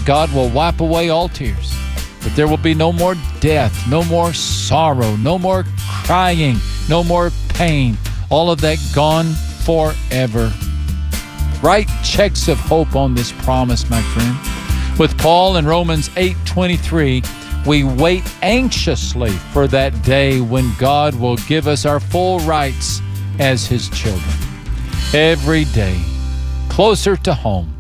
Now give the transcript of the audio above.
God will wipe away all tears, that there will be no more death, no more sorrow, no more crying, no more pain. All of that gone forever. Write checks of hope on this promise, my friend. With Paul in Romans 8:23, we wait anxiously for that day when God will give us our full rights as His children. Every day, closer to home,